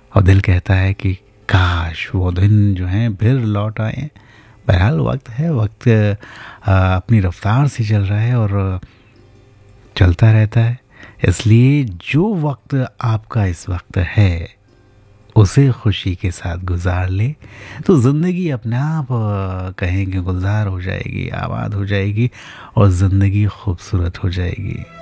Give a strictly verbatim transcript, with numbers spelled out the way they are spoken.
और दिल कहता है कि काश वो दिन जो हैं फिर लौट आए। बहरहाल वक्त है, वक्त आ, अपनी रफ्तार से चल रहा है और चलता रहता है। इसलिए जो वक्त आपका इस वक्त है उसे खुशी के साथ गुजार ले तो ज़िंदगी अपने आप आ, कहें कि गुलजार हो जाएगी, आबाद हो जाएगी और ज़िंदगी खूबसूरत हो जाएगी।